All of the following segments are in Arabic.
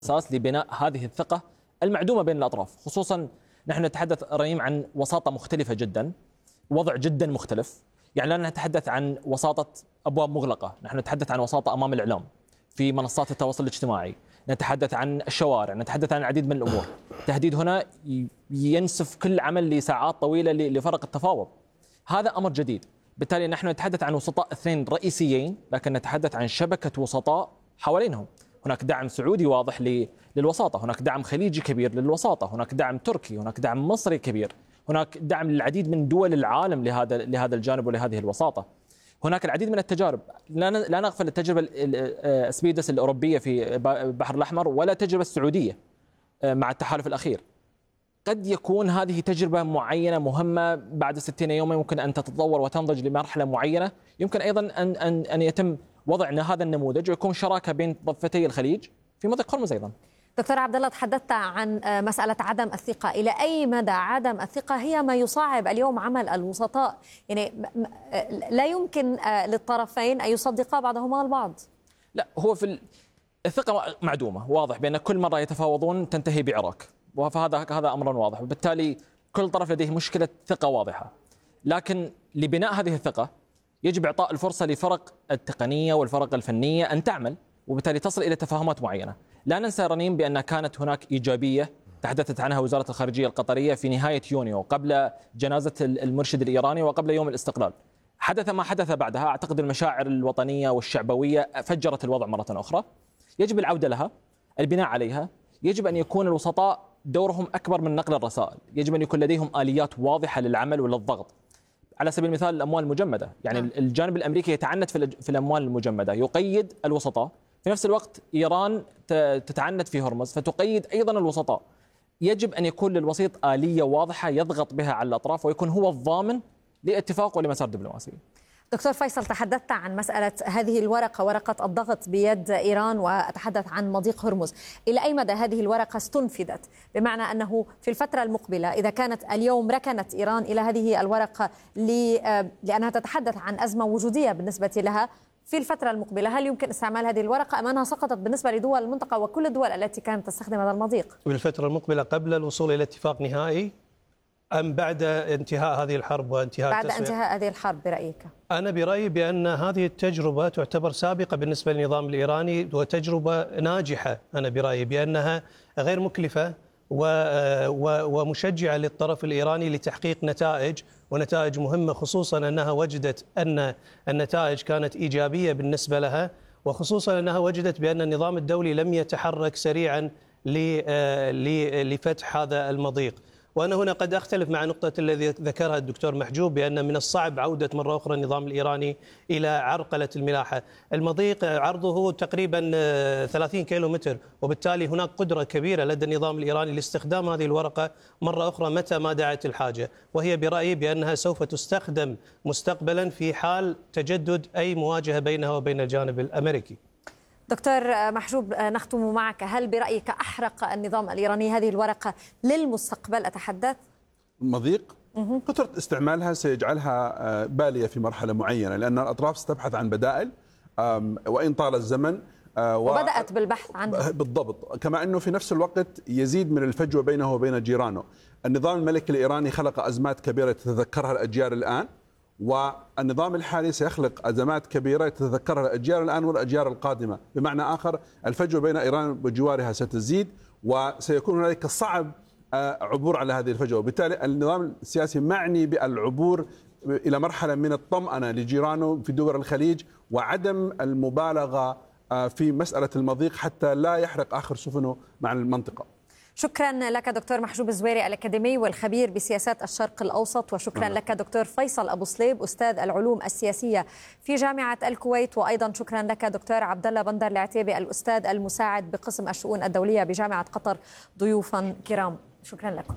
أساس لبناء هذه الثقة المعدومة بين الأطراف. خصوصا نحن نتحدث ريم عن وساطة مختلفة جدا، وضع جدا مختلف. يعني لا نتحدث عن وساطة أبواب مغلقة، نحن نتحدث عن وساطة أمام الإعلام في منصات التواصل الاجتماعي، نتحدث عن الشوارع، نتحدث عن العديد من الأمور. تهديد هنا ينسف كل عمل لساعات طويلة لفرق التفاوض. هذا أمر جديد. بالتالي نحن نتحدث عن وسطاء اثنين رئيسيين، لكن نتحدث عن شبكة وسطاء حوالينهم. هناك دعم سعودي واضح للوساطة، هناك دعم خليجي كبير للوساطة، هناك دعم تركي، هناك دعم مصري كبير، هناك دعم للعديد من دول العالم لهذا الجانب ولهذه الوساطة. هناك العديد من التجارب، لا نغفل التجربة السبيدس الأوروبية في البحر الأحمر ولا التجربة السعودية مع التحالف الأخير. قد يكون هذه تجربة معينة مهمة، بعد 60 يوما يمكن أن تتطور وتنضج لمرحلة معينة. يمكن أيضا أن يتم وضع هذا النموذج ويكون شراكة بين ضفتي الخليج في مضيق هرمز أيضا. دكتور عبد الله، تحدثت عن مسألة عدم الثقة. إلى أي مدى عدم الثقة هي ما يصعب اليوم عمل الوسطاء؟ يعني لا يمكن للطرفين أن يصدقا بعضهما البعض. لا، هو الثقة معدومة، واضح بأن كل مرة يتفاوضون تنتهي بعراك، فهذا أمر واضح، وبالتالي كل طرف لديه مشكلة ثقة واضحة. لكن لبناء هذه الثقة يجب إعطاء الفرصة لفرق التقنية والفرق الفنية أن تعمل، وبالتالي تصل إلى تفاهمات معينة. لا ننسى رنيم بأن كانت هناك إيجابية تحدثت عنها وزارة الخارجية القطرية في نهاية يونيو قبل جنازة المرشد الإيراني وقبل يوم الاستقلال. حدث ما حدث بعدها، أعتقد المشاعر الوطنية والشعبوية فجرت الوضع مرة أخرى. يجب العودة لها، البناء عليها. يجب أن يكون الوسطاء دورهم أكبر من نقل الرسائل، يجب أن يكون لديهم آليات واضحة للعمل وللضغط. على سبيل المثال الأموال المجمدة، يعني الجانب الأمريكي يتعنت في الأموال المجمدة، يقيد الوسطاء. في نفس الوقت إيران تتعنت في هرمز فتقيد أيضا الوسطاء. يجب أن يكون للوسيط آلية واضحة يضغط بها على الأطراف ويكون هو الضامن لاتفاق ولمسار دبلوماسي. دكتور فيصل، تحدثت عن مسألة هذه الورقة، ورقة الضغط بيد إيران، وأتحدث عن مضيق هرمز. إلى أي مدى هذه الورقة استنفذت؟ بمعنى أنه في الفترة المقبلة إذا كانت اليوم ركنت إيران إلى هذه الورقة لأنها تتحدث عن أزمة وجودية بالنسبة لها، في الفترة المقبلة هل يمكن استعمال هذه الورقة أم أنها سقطت بالنسبة لدول المنطقة وكل الدول التي كانت تستخدم هذا المضيق؟ بالفترة المقبلة قبل الوصول إلى اتفاق نهائي أم بعد انتهاء هذه الحرب وانتهاء بعد انتهاء هذه الحرب برأيك؟ أنا برأيي بأن هذه التجربة تعتبر سابقة بالنسبة للنظام الإيراني وتجربة ناجحة. أنا برأيي بأنها غير مكلفة ومشجعة للطرف الإيراني لتحقيق نتائج، ونتائج مهمة، خصوصا أنها وجدت أن النتائج كانت إيجابية بالنسبة لها، وخصوصا أنها وجدت بأن النظام الدولي لم يتحرك سريعا لفتح هذا المضيق. وأنا هنا قد أختلف مع نقطة الذي ذكرها الدكتور محجوب بأن من الصعب عودة مرة أخرى النظام الإيراني إلى عرقلة الملاحة. المضيق عرضه تقريبا 30 كيلومتر، وبالتالي هناك قدرة كبيرة لدى النظام الإيراني لاستخدام هذه الورقة مرة أخرى متى ما دعت الحاجة، وهي برأيي بأنها سوف تستخدم مستقبلا في حال تجدد أي مواجهة بينها وبين الجانب الأمريكي. دكتور محجوب، نختم معك. هل برأيك أحرق النظام الإيراني هذه الورقة للمستقبل؟ أتحدث مضيق كثرة استعمالها سيجعلها بالية في مرحلة معينة، لأن الأطراف ستبحث عن بدائل وإن طال الزمن، وبدأت بالبحث عنه بالضبط. كما أنه في نفس الوقت يزيد من الفجوة بينه وبين جيرانه. النظام الملكي الإيراني خلق أزمات كبيرة تتذكرها الأجيال الآن، والنظام الحالي سيخلق أزمات كبيرة تتذكرها الأجيال الآن والأجيال القادمة. بمعنى آخر، الفجوة بين إيران وجوارها ستزيد، وسيكون هنالك صعب عبور على هذه الفجوة. وبالتالي النظام السياسي معني بالعبور إلى مرحلة من الطمأنة لجيرانه في دول الخليج، وعدم المبالغة في مسألة المضيق حتى لا يحرق آخر سفنه مع المنطقة. شكرا لك دكتور محجوب الزويري، الأكاديمي والخبير بسياسات الشرق الأوسط، وشكرا لك دكتور فيصل أبو صليب، أستاذ العلوم السياسية في جامعة الكويت، وأيضا شكرا لك دكتور عبد الله بندر العتيبي، الأستاذ المساعد بقسم الشؤون الدولية بجامعة قطر، ضيوفا كرام. شكرا لكم.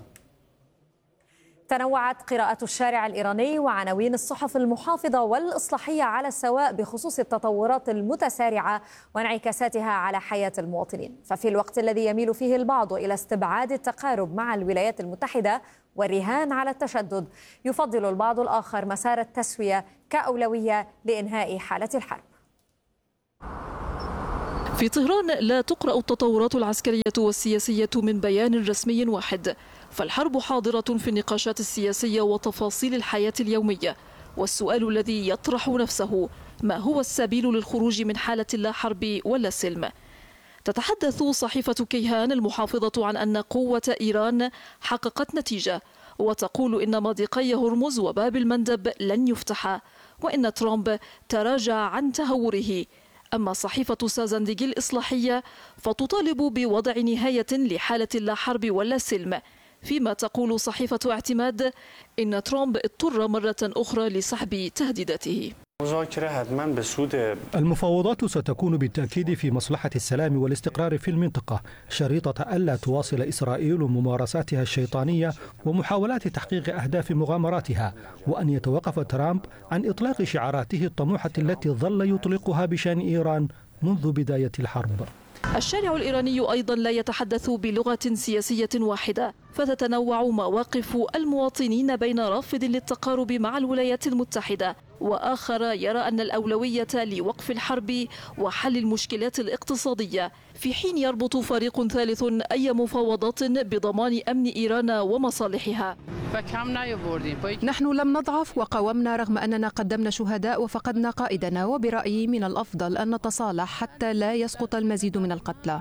تنوعت قراءات الشارع الإيراني وعناوين الصحف المحافظة والإصلاحية على السواء بخصوص التطورات المتسارعة وانعكاساتها على حياة المواطنين. ففي الوقت الذي يميل فيه البعض إلى استبعاد التقارب مع الولايات المتحدة والرهان على التشدد، يفضل البعض الآخر مسار التسوية كأولوية لإنهاء حالة الحرب. في طهران لا تقرأ التطورات العسكرية والسياسية من بيان رسمي واحد، فالحرب حاضرة في النقاشات السياسية وتفاصيل الحياة اليومية. والسؤال الذي يطرح نفسه: ما هو السبيل للخروج من حالة لا حرب ولا سلم؟ تتحدث صحيفة كيهان المحافظة عن أن قوة إيران حققت نتيجة، وتقول إن مضيقي هرمز وباب المندب لن يفتحا، وإن ترامب تراجع عن تهوره. أما صحيفة سازندجي الإصلاحية فتطالب بوضع نهاية لحالة لا حرب ولا سلم، فيما تقول صحيفة اعتماد إن ترامب اضطر مرة أخرى لسحب تهديداته. المفاوضات ستكون بالتأكيد في مصلحة السلام والاستقرار في المنطقة، شريطة ألا تواصل إسرائيل ممارساتها الشيطانية ومحاولات تحقيق أهداف مغامراتها، وأن يتوقف ترامب عن إطلاق شعاراته الطموحة التي ظل يطلقها بشأن إيران منذ بداية الحرب. الشارع الإيراني أيضا لا يتحدث بلغة سياسية واحدة، فتتنوع مواقف المواطنين بين رافض للتقارب مع الولايات المتحدة وآخر يرى أن الأولوية لوقف الحرب وحل المشكلات الاقتصادية، في حين يربط فريق ثالث أي مفاوضات بضمان أمن إيران ومصالحها. نحن لم نضعف وقاومنا رغم أننا قدمنا شهداء وفقدنا قائدنا، وبرأيي من الأفضل أن نتصالح حتى لا يسقط المزيد من القتلى.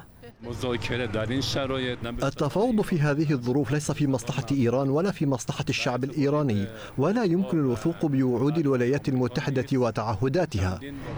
التفاوض في هذه الظروف ليس في مصلحة إيران ولا في مصلحة الشعب الإيراني، ولا يمكن الوثوق بوعود الولايات المتحدة وتعهداتها.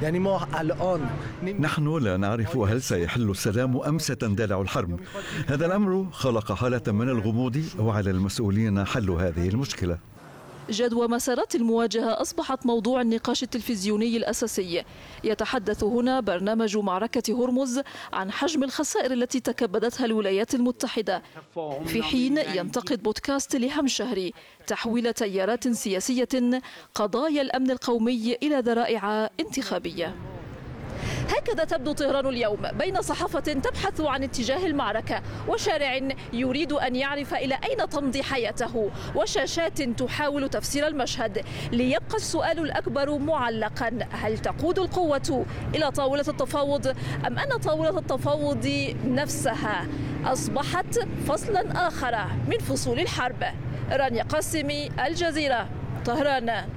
نحن لا نعرف هل سيحل السلام أم ستندلع الحرب. هذا الأمر خلق حالة من الغموض، وعلى المسؤولين حل هذه المشكلة. جدوى مسارات المواجهة أصبحت موضوع النقاش التلفزيوني الأساسي. يتحدث هنا برنامج معركة هرمز عن حجم الخسائر التي تكبدتها الولايات المتحدة، في حين ينتقد بودكاست لهم شهري تحويل تيارات سياسية قضايا الأمن القومي إلى ذرائع انتخابية. هكذا تبدو طهران اليوم، بين صحافة تبحث عن اتجاه المعركة، وشارع يريد أن يعرف إلى أين تمضي حياته، وشاشات تحاول تفسير المشهد. ليبقى السؤال الأكبر معلقا: هل تقود القوة إلى طاولة التفاوض، أم أن طاولة التفاوض نفسها أصبحت فصلا آخر من فصول الحرب؟ رانيا قاسمي، الجزيرة، طهران.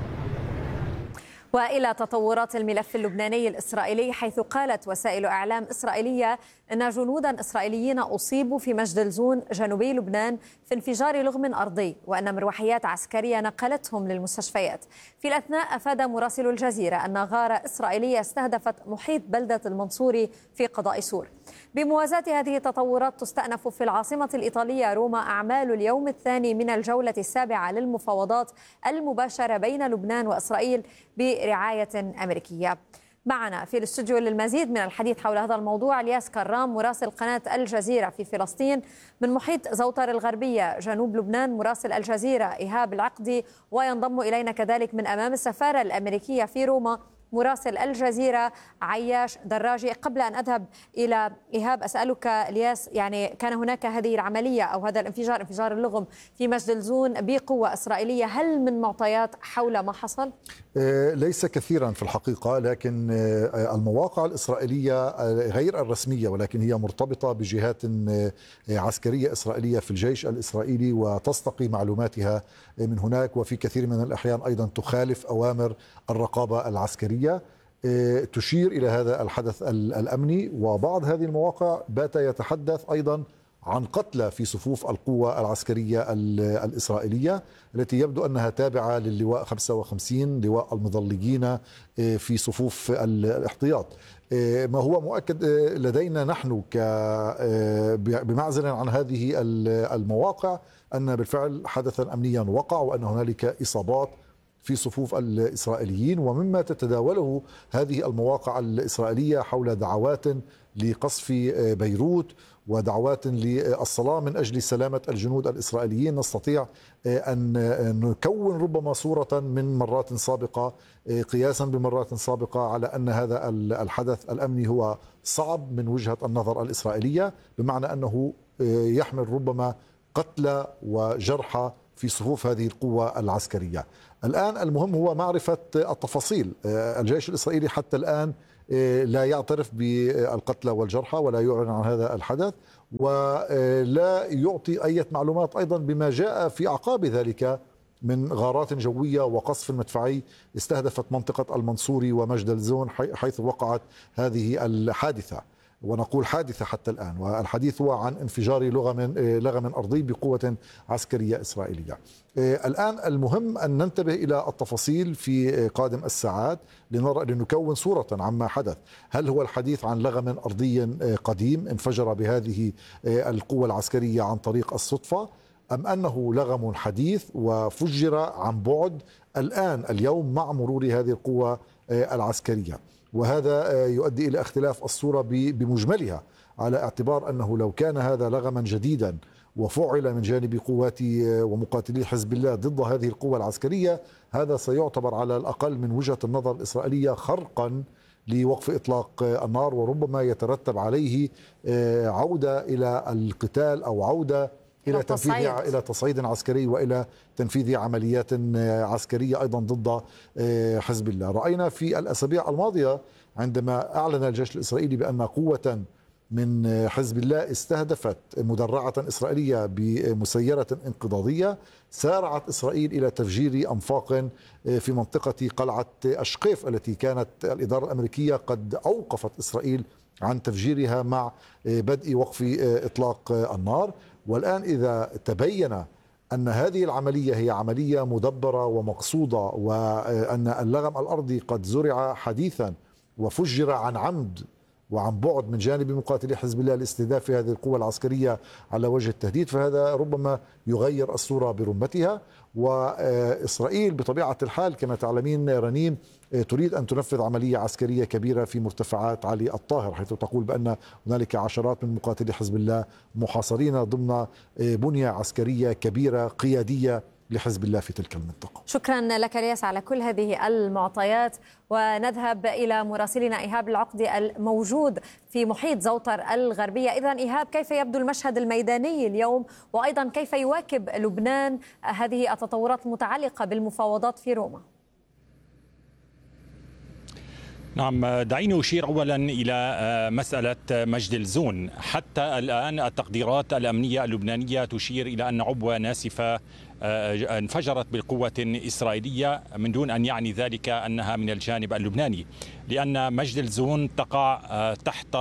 وإلى تطورات الملف اللبناني الإسرائيلي، حيث قالت وسائل إعلام إسرائيلية أن جنودا إسرائيليين أصيبوا في مجدلزون جنوبي لبنان في انفجار لغم أرضي، وأن مروحيات عسكرية نقلتهم للمستشفيات. في الأثناء أفاد مراسل الجزيرة أن غارة إسرائيلية استهدفت محيط بلدة المنصوري في قضاء سور. بموازاة هذه التطورات، تستأنف في العاصمة الإيطالية روما أعمال اليوم الثاني من الجولة السابعة للمفاوضات المباشرة بين لبنان وإسرائيل برعاية أمريكية. معنا في الاستوديو للمزيد من الحديث حول هذا الموضوع الياس كرام، مراسل قناة الجزيرة في فلسطين، من محيط زوطر الغربية جنوب لبنان مراسل الجزيرة إيهاب العقدي، وينضم إلينا كذلك من أمام السفارة الأمريكية في روما مراسل الجزيرة عياش دراجي. قبل أن أذهب إلى إيهاب أسألك الياس، يعني كان هناك هذه العملية أو هذا الانفجار، انفجار اللغم في مجدلزون بقوة إسرائيلية، هل من معطيات حول ما حصل؟ ليس كثيرا في الحقيقة، لكن المواقع الإسرائيلية غير الرسمية ولكن هي مرتبطة بجهات عسكرية إسرائيلية في الجيش الإسرائيلي وتستقي معلوماتها من هناك، وفي كثير من الأحيان أيضا تخالف أوامر الرقابة العسكرية تشير إلى هذا الحدث الأمني. وبعض هذه المواقع بات يتحدث أيضا عن قتلى في صفوف القوة العسكرية الإسرائيلية التي يبدو أنها تابعة للواء 55 لواء المظليين في صفوف الاحتياط. ما هو مؤكد لدينا نحن بمعزل عن هذه المواقع أن بالفعل حدثا أمنيا وقع، وأن هنالك إصابات في صفوف الإسرائيليين. ومما تتداوله هذه المواقع الإسرائيلية حول دعوات لقصف بيروت ودعوات للصلاة من أجل سلامة الجنود الإسرائيليين، نستطيع أن نكون ربما صورة من مرات سابقة قياسا بمرات سابقة على أن هذا الحدث الأمني هو صعب من وجهة النظر الإسرائيلية، بمعنى أنه يحمل ربما قتلى وجرحى في صفوف هذه القوة العسكرية. الآن المهم هو معرفة التفاصيل. الجيش الإسرائيلي حتى الآن لا يعترف بالقتلى والجرحى ولا يعلن عن هذا الحدث، ولا يعطي أي معلومات أيضا بما جاء في أعقاب ذلك من غارات جوية وقصف مدفعي استهدفت منطقة المنصوري ومجدلزون حيث وقعت هذه الحادثة، ونقول حادثة حتى الآن، والحديث هو عن انفجار لغم أرضي بقوة عسكرية إسرائيلية. الآن المهم أن ننتبه إلى التفاصيل في قادم الساعات لنكون صورة عما حدث. هل هو الحديث عن لغم أرضي قديم انفجر بهذه القوة العسكرية عن طريق الصدفة، أم أنه لغم حديث وفجر عن بعد الآن اليوم مع مرور هذه القوة العسكرية؟ وهذا يؤدي إلى اختلاف الصورة بمجملها، على اعتبار أنه لو كان هذا لغما جديدا وفعل من جانب قوات ومقاتلي حزب الله ضد هذه القوة العسكرية، هذا سيعتبر على الأقل من وجهة النظر الإسرائيلية خرقا لوقف إطلاق النار، وربما يترتب عليه عودة إلى القتال أو عودة إلى تصعيد عسكري وإلى تنفيذ عمليات عسكرية أيضا ضد حزب الله. رأينا في الأسابيع الماضية عندما أعلن الجيش الإسرائيلي بأن قوة من حزب الله استهدفت مدرعة إسرائيلية بمسيرة انقضاضية، سارعت إسرائيل إلى تفجير أنفاق في منطقة قلعة أشقيف التي كانت الإدارة الأمريكية قد أوقفت إسرائيل عن تفجيرها مع بدء وقف إطلاق النار. والآن إذا تبين أن هذه العملية هي عملية مدبرة ومقصودة، وأن اللغم الأرضي قد زرع حديثا وفجر عن عمد وعن بعد من جانب مقاتلي حزب الله لاستهداف هذه القوة العسكرية على وجه التهديد، فهذا ربما يغير الصورة برمتها. وإسرائيل بطبيعة الحال كما تعلمين رنيم تريد أن تنفذ عملية عسكرية كبيرة في مرتفعات علي الطاهر، حيث تقول بأن هنالك عشرات من مقاتلي حزب الله محاصرين ضمن بنية عسكرية كبيرة قيادية لحزب الله في تلك المنطقة. شكرا لك الياس على كل هذه المعطيات. ونذهب إلى مراسلنا إيهاب العقدي الموجود في محيط زوطر الغربية. إذن إيهاب، كيف يبدو المشهد الميداني اليوم، وأيضا كيف يواكب لبنان هذه التطورات المتعلقة بالمفاوضات في روما؟ نعم، دعيني أشير أولا إلى مسألة مجدلزون. حتى الآن التقديرات الأمنية اللبنانية تشير إلى أن عبوة ناسفة انفجرت بالقوة إسرائيلية، من دون أن يعني ذلك أنها من الجانب اللبناني، لأن مجدلزون تقع تحت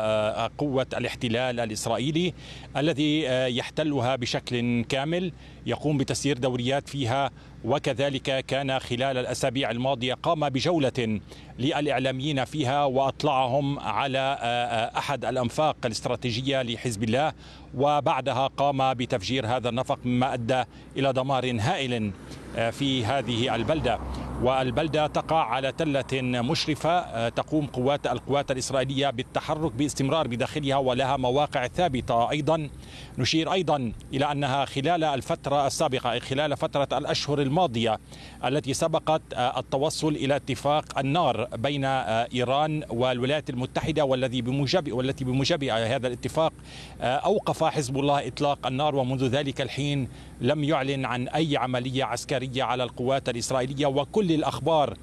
قوة الاحتلال الإسرائيلي الذي يحتلها بشكل كامل، يقوم بتسيير دوريات فيها، وكذلك كان خلال الأسابيع الماضية قام بجولة للإعلاميين فيها وأطلعهم على أحد الأنفاق الاستراتيجية لحزب الله، وبعدها قام بتفجير هذا النفق مما أدى إلى دمار هائل في هذه البلدة. والبلدة تقع على تلة مشرفة تقوم القوات الإسرائيلية بالتحرك باستمرار بداخلها ولها مواقع ثابتة. أيضا نشير أيضا إلى أنها خلال الفترة السابقة، خلال فترة الأشهر الماضية التي سبقت التوصل إلى اتفاق النار بين إيران والولايات المتحدة، والتي بموجبها هذا الاتفاق أوقف حزب الله إطلاق النار، ومنذ ذلك الحين لم يعلن عن أي عملية عسكرية على القوات الإسرائيلية. وكل الأخبار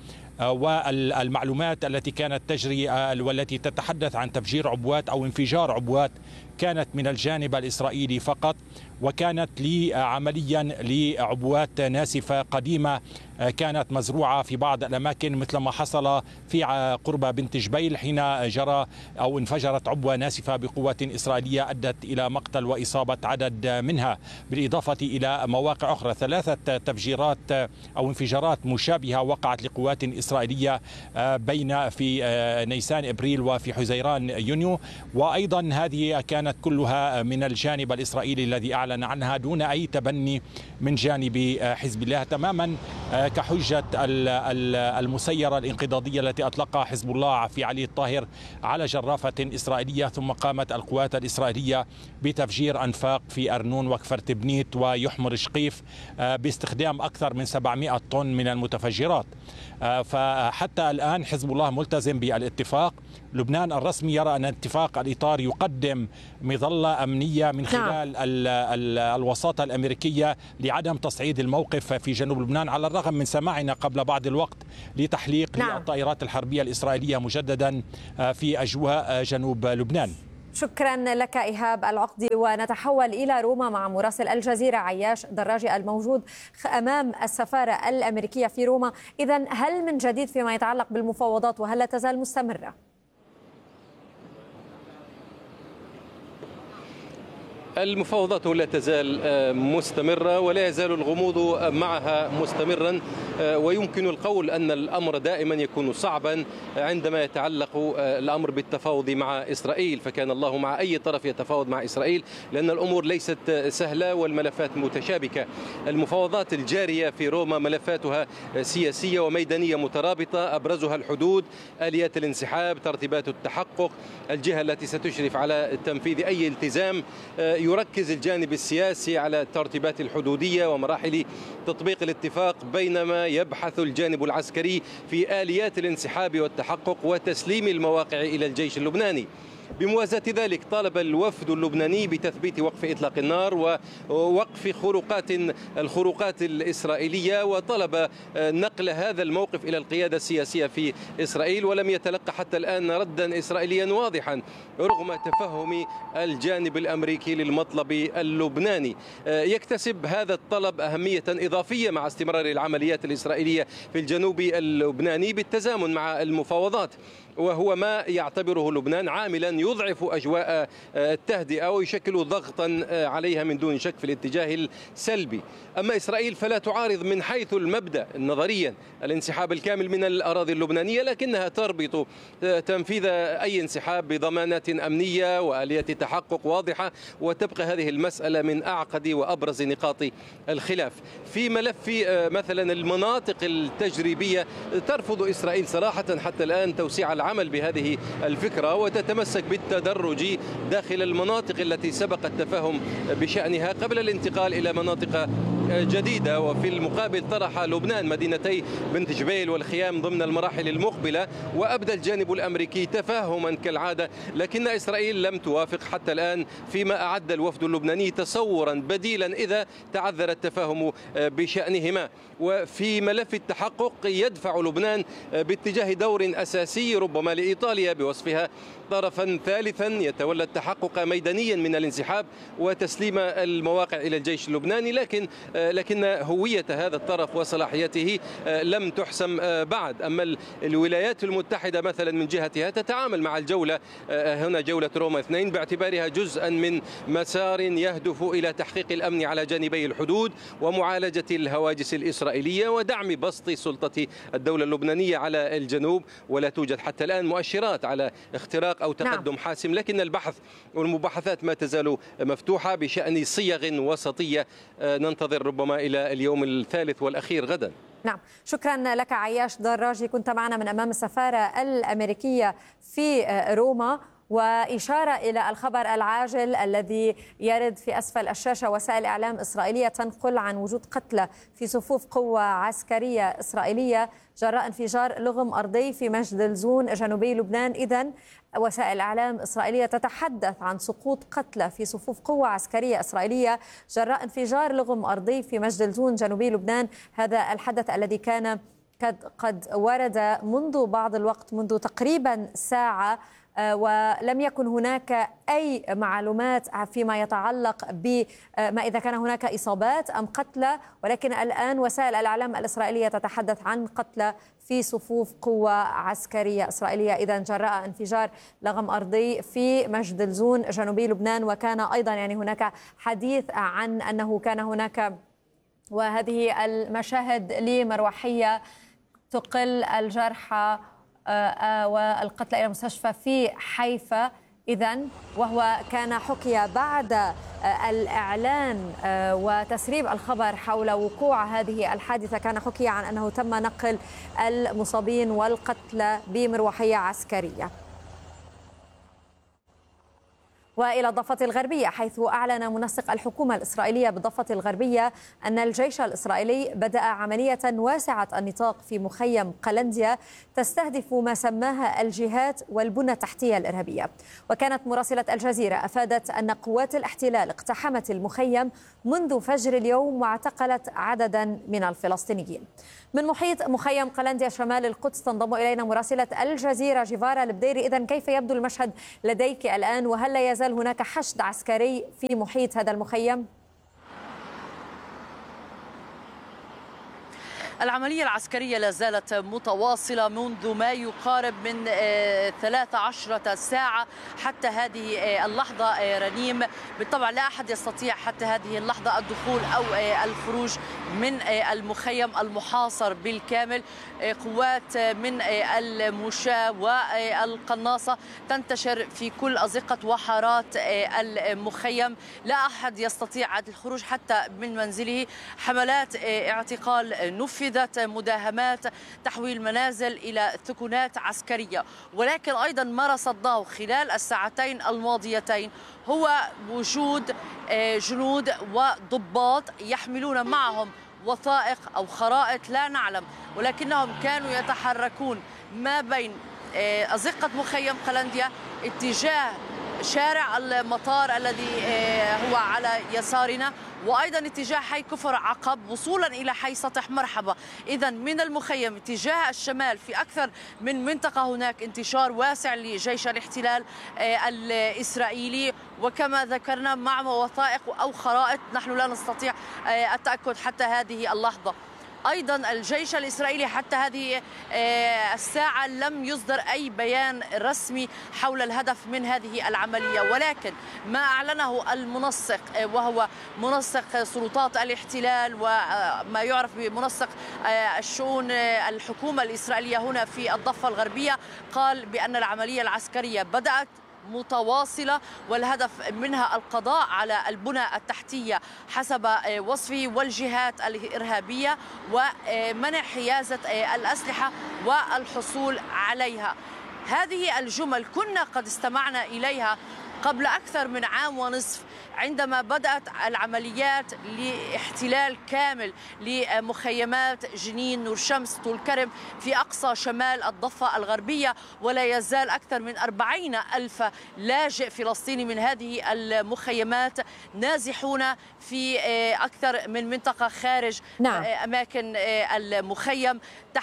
والمعلومات التي كانت تجري والتي تتحدث عن تفجير عبوات أو انفجار عبوات كانت من الجانب الإسرائيلي فقط، وكانت عمليا لعبوات ناسفة قديمة كانت مزروعة في بعض الأماكن، مثل ما حصل في قرب بنت جبيل حين جرى أو انفجرت عبوة ناسفة بقوة إسرائيلية أدت إلى مقتل وإصابة عدد منها، بالإضافة إلى مواقع أخرى. 3 تفجيرات أو انفجارات مشابهة وقعت لقوات إسرائيلية بين في نيسان إبريل وفي حزيران يونيو، وأيضا هذه كانت كلها من الجانب الإسرائيلي الذي أعلن عنها دون أي تبني من جانب حزب الله تماما، كحجة المسيرة الانقضاضية التي أطلقها حزب الله في علي الطاهر على جرافة إسرائيلية، ثم قامت القوات الإسرائيلية بتفجير أنفاق في أرنون وكفر تبنيت ويحمر شقيف باستخدام أكثر من 700 طن من المتفجرات. فحتى الآن حزب الله ملتزم بالاتفاق لبنان الرسمي يرى أن اتفاق الإطار يقدم مظلة أمنية من خلال الوساطة الأمريكية لعدم تصعيد الموقف في جنوب لبنان، على الرغم من سماعنا قبل بعض الوقت لتحليق للطائرات الحربية الإسرائيلية مجددا في أجواء جنوب لبنان. شكرا لك إيهاب العقدي. ونتحول إلى روما مع مراسل الجزيرة عياش دراجي الموجود أمام السفارة الأمريكية في روما. إذن هل من جديد فيما يتعلق بالمفاوضات وهل لا تزال مستمرة؟ المفاوضات لا تزال مستمرة ولا يزال الغموض معها مستمرا، ويمكن القول أن الأمر دائما يكون صعبا عندما يتعلق الأمر بالتفاوض مع إسرائيل، فكان الله مع أي طرف يتفاوض مع إسرائيل لأن الأمور ليست سهلة والملفات متشابكة. المفاوضات الجارية في روما ملفاتها سياسية وميدانية مترابطة، أبرزها الحدود، آليات الانسحاب، ترتيبات التحقق، الجهة التي ستشرف على تنفيذ أي التزام. يركز الجانب السياسي على الترتيبات الحدودية ومراحل تطبيق الاتفاق، بينما يبحث الجانب العسكري في آليات الانسحاب والتحقق وتسليم المواقع إلى الجيش اللبناني. بموازاة ذلك طالب الوفد اللبناني بتثبيت وقف إطلاق النار ووقف الخروقات الإسرائيلية، وطلب نقل هذا الموقف إلى القيادة السياسية في إسرائيل، ولم يتلقى حتى الآن ردا إسرائيليا واضحا رغم تفهم الجانب الأمريكي للمطلب اللبناني. يكتسب هذا الطلب أهمية إضافية مع استمرار العمليات الإسرائيلية في الجنوب اللبناني بالتزامن مع المفاوضات، وهو ما يعتبره لبنان عاملا يضعف أجواء التهدئة ويشكل ضغطا عليها من دون شك في الاتجاه السلبي. أما إسرائيل فلا تعارض من حيث المبدأ نظريا الانسحاب الكامل من الأراضي اللبنانية، لكنها تربط تنفيذ أي انسحاب بضمانات أمنية وآليات تحقق واضحة، وتبقى هذه المسألة من أعقد وأبرز نقاط الخلاف. في ملف مثلا المناطق التجريبية ترفض إسرائيل صراحة حتى الآن توسيع العمل بهذه الفكرة، وتتمسك بالتدرج داخل المناطق التي سبق التفاهم بشأنها قبل الانتقال إلى مناطق جديدة. وفي المقابل طرح لبنان مدينتي بنت جبيل والخيام ضمن المراحل المقبلة، وأبدى الجانب الأمريكي تفاهما كالعادة، لكن إسرائيل لم توافق حتى الآن، فيما أعد الوفد اللبناني تصورا بديلا إذا تعذر التفاهم بشأنهما. وفي ملف التحقق يدفع لبنان باتجاه دور أساسي ربما لإيطاليا بوصفها طرفا ثالثا يتولى التحقق ميدانيا من الانسحاب وتسليم المواقع إلى الجيش اللبناني، لكن هوية هذا الطرف وصلاحيته لم تحسم بعد. أما الولايات المتحدة مثلا من جهتها تتعامل مع الجولة هنا جولة روما 2 باعتبارها جزءا من مسار يهدف إلى تحقيق الأمن على جانبي الحدود ومعالجة الهواجس الإسرائيلية ودعم بسط سلطة الدولة اللبنانية على الجنوب. ولا توجد حتى الآن مؤشرات على اختراق أو تقدم حاسم، لكن البحث والمباحثات ما تزال مفتوحة بشأن صيغ وسطية ننتظر ربما إلى اليوم الثالث والأخير غدا. نعم، شكرا لك عياش دراجي، كنت معنا من أمام السفارة الأمريكية في روما. وإشارة إلى الخبر العاجل الذي يرد في أسفل الشاشة، وسائل إعلام إسرائيلية تنقل عن وجود قتلى في صفوف قوة عسكرية إسرائيلية جراء انفجار لغم أرضي في مجد الزون جنوبي لبنان. إذن وسائل إعلام إسرائيلية تتحدث عن سقوط قتلى في صفوف قوة عسكرية إسرائيلية جراء انفجار لغم أرضي في مجد الزون جنوبي لبنان. هذا الحدث الذي كان قد ورد منذ بعض الوقت، منذ تقريبا ساعة، ولم يكن هناك أي معلومات فيما يتعلق بما إذا كان هناك إصابات أم قتلى، ولكن الآن وسائل الإعلام الإسرائيلية تتحدث عن قتلى في صفوف قوة عسكرية إسرائيلية إذن جراء انفجار لغم أرضي في مجد الزون جنوبي لبنان. وكان أيضا هناك حديث عن أنه كان هناك وهذه المشاهد لمروحية تقل الجرحى والقتلى إلى مستشفى في حيفا. إذن وهو كان حكي بعد الإعلان وتسريب الخبر حول وقوع هذه الحادثة، كان حكي عن أنه تم نقل المصابين والقتلى بمروحية عسكرية. وإلى الضفة الغربية، حيث أعلن منسق الحكومة الإسرائيلية بالضفة الغربية أن الجيش الإسرائيلي بدأ عملية واسعة النطاق في مخيم قلنديا تستهدف ما سماها الجهات والبنى التحتية الإرهابية. وكانت مراسلة الجزيرة أفادت أن قوات الاحتلال اقتحمت المخيم منذ فجر اليوم واعتقلت عددا من الفلسطينيين. من محيط مخيم قلنديا شمال القدس تنضم إلينا مراسلة الجزيرة جيفارا البديري. إذن كيف يبدو المشهد لديك الآن، وهل لا يزال هناك حشد عسكري في محيط هذا المخيم؟ العملية العسكرية لا زالت متواصلة منذ ما يقارب من 13 ساعة حتى هذه اللحظة. رنيم، بالطبع لا أحد يستطيع حتى هذه اللحظة الدخول أو الخروج من المخيم المحاصر بالكامل. قوات من المشاة والقناصة تنتشر في كل أزقة وحارات المخيم، لا أحد يستطيع الخروج حتى من منزله. حملات اعتقال نفذت، مداهمات، تحويل منازل إلى ثكنات عسكرية، ولكن أيضا ما رصدناه خلال الساعتين الماضيتين هو وجود جنود وضباط يحملون معهم وثائق أو خرائط لا نعلم، ولكنهم كانوا يتحركون ما بين أزقة مخيم قلنديا اتجاه شارع المطار الذي هو على يسارنا، وأيضا اتجاه حي كفر عقب وصولا إلى حي سطح مرحبا. إذن من المخيم اتجاه الشمال في أكثر من منطقة هناك انتشار واسع لجيش الاحتلال الإسرائيلي، وكما ذكرنا مع وثائق أو خرائط نحن لا نستطيع التأكد حتى هذه اللحظة. أيضا الجيش الإسرائيلي حتى هذه الساعة لم يصدر أي بيان رسمي حول الهدف من هذه العملية، ولكن ما أعلنه المنسق وهو منسق سلطات الاحتلال وما يعرف بمنسق الشؤون الحكومة الإسرائيلية هنا في الضفة الغربية، قال بأن العملية العسكرية بدأت متواصلة والهدف منها القضاء على البنى التحتية حسب وصفه والجهات الإرهابية ومنع حيازة الأسلحة والحصول عليها. هذه الجمل كنا قد استمعنا إليها قبل أكثر من عام ونصف عندما بدأت العمليات لاحتلال كامل لمخيمات جنين، نور شمس، طول كرم في أقصى شمال الضفة الغربية، ولا يزال أكثر من 40,000 لاجئ فلسطيني من هذه المخيمات نازحون في أكثر من منطقة خارج أماكن المخيم.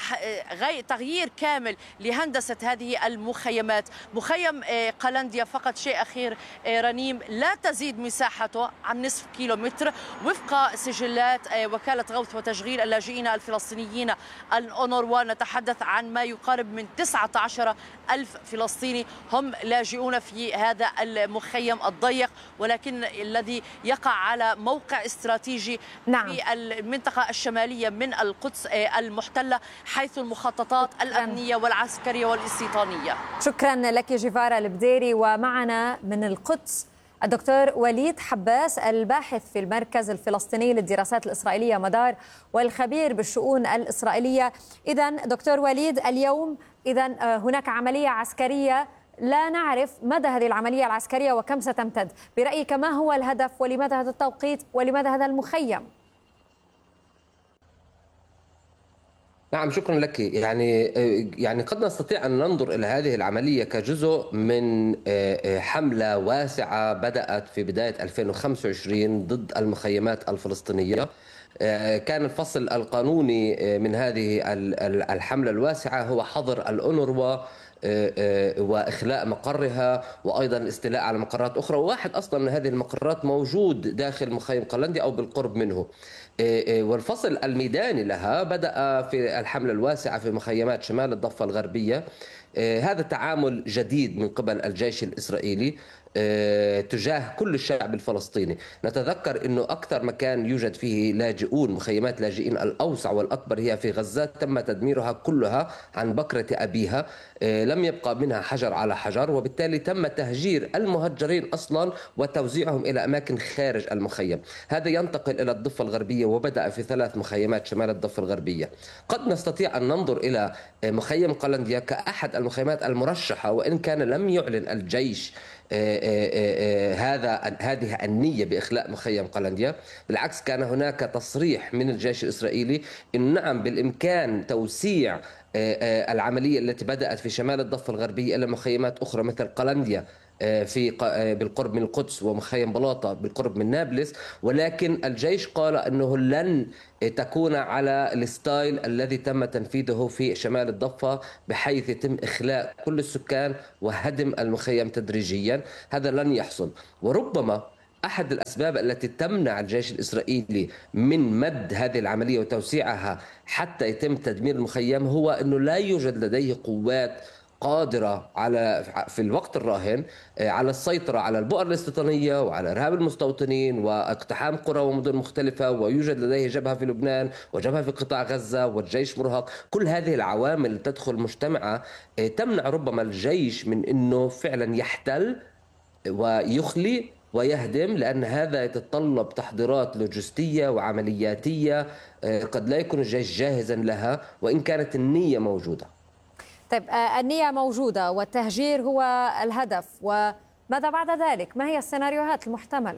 تغيير كامل لهندسة هذه المخيمات. مخيم قلنديا فقط شيء أخير رنيم، لا تزيد مساحته عن نصف كيلومتر وفق سجلات وكالة غوث وتشغيل اللاجئين الفلسطينيين الأونروا. نتحدث عن ما يقارب من 19,000 فلسطيني هم لاجئون في هذا المخيم الضيق، ولكن الذي يقع على موقع استراتيجي في المنطقة الشمالية من القدس المحتلة، حيث المخططات الأمنية والعسكرية والاستيطانية. شكرا لك جيفارا البديري. ومعنا من القدس الدكتور وليد حباس، الباحث في المركز الفلسطيني للدراسات الإسرائيلية مدار والخبير بالشؤون الإسرائيلية. إذن دكتور وليد، اليوم هناك عملية عسكرية، لا نعرف مدى هذه العملية العسكرية وكم ستمتد. برأيك ما هو الهدف ولماذا هذا التوقيت ولماذا هذا المخيم؟ نعم، شكرا لك. يعني قد نستطيع أن ننظر إلى هذه العملية كجزء من حملة واسعة بدأت في بداية 2025 ضد المخيمات الفلسطينية. كان الفصل القانوني من هذه الحملة الواسعة هو حظر الأونروا وإخلاء مقرها وأيضا الاستيلاء على مقرات أخرى، وواحد أصلا من هذه المقرات موجود داخل مخيم قلنديا أو بالقرب منه. والفصل الميداني لها بدأ في الحملة الواسعة في مخيمات شمال الضفة الغربية. هذا تعامل جديد من قبل الجيش الإسرائيلي تجاه كل الشعب الفلسطيني. نتذكر أنه أكثر مكان يوجد فيه لاجئون، مخيمات لاجئين الأوسع والأكبر هي في غزة، تم تدميرها كلها عن بكرة أبيها، لم يبقى منها حجر على حجر، وبالتالي تم تهجير المهجرين أصلا وتوزيعهم إلى أماكن خارج المخيم. هذا ينتقل إلى الضفة الغربية وبدأ في 3 مخيمات شمال الضفة الغربية. قد نستطيع أن ننظر إلى مخيم قلنديا كأحد المخيمات المرشحة، وإن كان لم يعلن الجيش هذه النية بإخلاء مخيم قلنديا. بالعكس كان هناك تصريح من الجيش الإسرائيلي إنه نعم بالإمكان توسيع العملية التي بدأت في شمال الضفة الغربية إلى مخيمات أخرى مثل قلنديا بالقرب من القدس ومخيم بلاطة بالقرب من نابلس، ولكن الجيش قال أنه لن تكون على الستايل الذي تم تنفيذه في شمال الضفة بحيث يتم إخلاء كل السكان وهدم المخيم تدريجيا. هذا لن يحصل. وربما أحد الأسباب التي تمنع الجيش الإسرائيلي من مد هذه العملية وتوسيعها حتى يتم تدمير المخيم هو أنه لا يوجد لديه قوات قادرة في الوقت الراهن على السيطرة على البؤر الاستيطانية وعلى إرهاب المستوطنين واقتحام قرى ومدن مختلفة، ويوجد لديه جبهة في لبنان وجبهة في قطاع غزة والجيش مرهق. كل هذه العوامل تدخل مجتمعة تمنع ربما الجيش من أنه فعلا يحتل ويخلي ويهدم، لأن هذا يتطلب تحضيرات لوجستية وعملياتية قد لا يكون الجيش جاهزا لها وإن كانت النية موجودة. طيب النية موجودة والتهجير هو الهدف، وماذا بعد ذلك؟ ما هي السيناريوهات المحتملة؟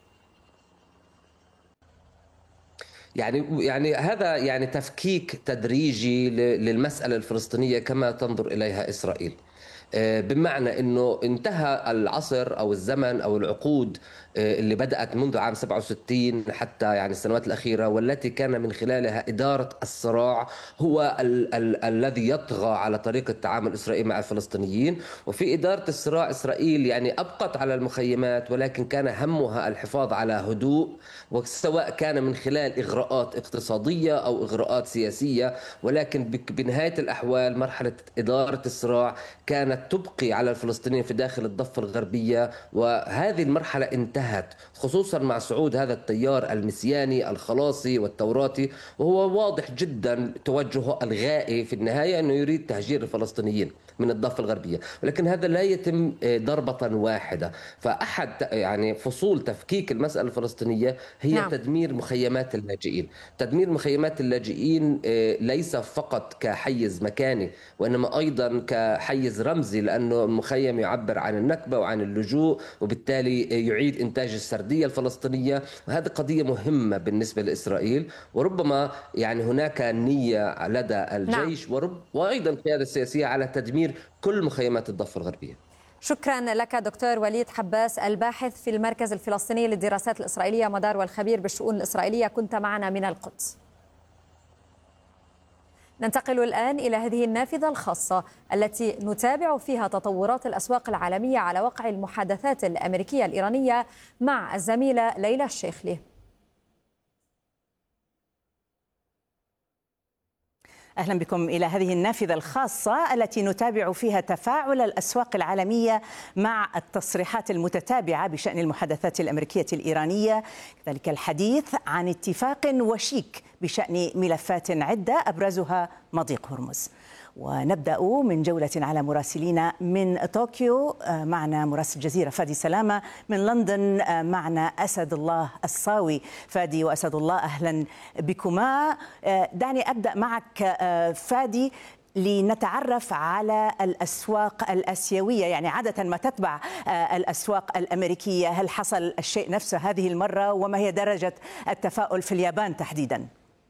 يعني هذا يعني تفكيك تدريجي للمسألة الفلسطينية كما تنظر إليها إسرائيل، بمعنى أنه انتهى العصر أو الزمن أو العقود اللي بدأت منذ عام 67 حتى يعني السنوات الأخيرة، والتي كان من خلالها إدارة الصراع هو الذي يطغى على طريقة تعامل إسرائيل مع الفلسطينيين. وفي إدارة الصراع إسرائيل يعني أبقت على المخيمات، ولكن كان همها الحفاظ على هدوء، وسواء كان من خلال إغراءات اقتصادية أو إغراءات سياسية. ولكن بنهاية الأحوال مرحلة إدارة الصراع كانت تبقي على الفلسطينيين في داخل الضفة الغربية، وهذه المرحلة انتهت خصوصا مع صعود هذا التيار المسياني الخلاصي والتوراتي، وهو واضح جدا توجهه الغائي في النهاية أنه يريد تهجير الفلسطينيين من الضفة الغربية، ولكن هذا لا يتم ضربة واحدة. فأحد يعني فصول تفكيك المسألة الفلسطينية هي تدمير مخيمات اللاجئين. تدمير مخيمات اللاجئين ليس فقط كحيز مكاني وإنما أيضا كحيز رمزي، لأنه المخيم يعبر عن النكبة وعن اللجوء، وبالتالي يعيد إنتاج السردية الفلسطينية، وهذه قضية مهمة بالنسبة لإسرائيل. وربما يعني هناك نية لدى الجيش وأيضا القيادة السياسية على تدمير كل مخيمات الضفة الغربية. شكرا لك دكتور وليد حباس، الباحث في المركز الفلسطيني للدراسات الإسرائيلية مدار والخبير بالشؤون الإسرائيلية، كنت معنا من القدس. ننتقل الآن إلى هذه النافذة الخاصة التي نتابع فيها تطورات الأسواق العالمية على وقع المحادثات الأمريكية الإيرانية مع الزميلة ليلى الشيخلي. أهلا بكم إلى هذه النافذة الخاصة التي نتابع فيها تفاعل الأسواق العالمية مع التصريحات المتتابعة بشأن المحادثات الأمريكية الإيرانية، كذلك الحديث عن اتفاق وشيك بشأن ملفات عدة أبرزها مضيق هرمز. ونبدأ من جولة على مراسلين من طوكيو. معنا مراسل الجزيرة فادي سلامة، من لندن معنا أسد الله الصاوي. فادي وأسد الله أهلا بكما. دعني أبدأ معك فادي لنتعرف على الأسواق الآسيوية، يعني عادة ما تتبع الأسواق الأمريكية، هل حصل الشيء نفسه هذه المرة؟ وما هي درجة التفاؤل في اليابان تحديداً؟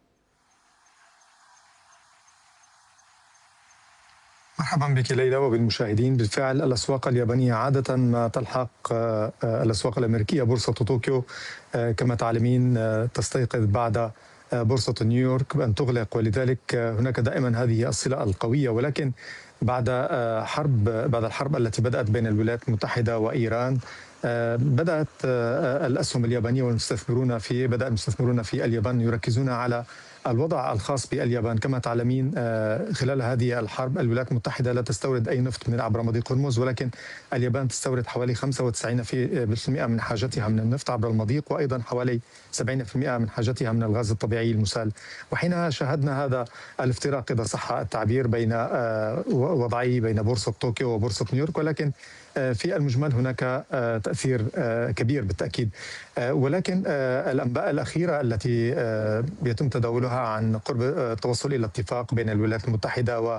مرحبا بك ليلى وبالمشاهدين. بالفعل الأسواق اليابانية عادة ما تلحق الأسواق الأمريكية. بورصة طوكيو كما تعلمين تستيقظ بعد بورصة نيويورك بأن تغلق، ولذلك هناك دائما هذه الصلة القوية. ولكن بعد الحرب التي بدأت بين الولايات المتحدة وإيران، بدأت الأسهم اليابانية والمستثمرون في اليابان يركزون على الوضع الخاص باليابان. كما تعلمين خلال هذه الحرب الولايات المتحدة لا تستورد أي نفط من عبر مضيق هرمز، ولكن اليابان تستورد حوالي 95% من حاجتها من النفط عبر المضيق، وأيضا حوالي 70% من حاجتها من الغاز الطبيعي المسال. وحين شاهدنا هذا الافتراق إذا صح التعبير بين وضعي بين بورصة طوكيو وبورصة نيويورك، ولكن في المجمل هناك تأثير كبير بالتأكيد. ولكن الأنباء الأخيرة التي يتم تداولها عن قرب التوصل إلى اتفاق بين الولايات المتحدة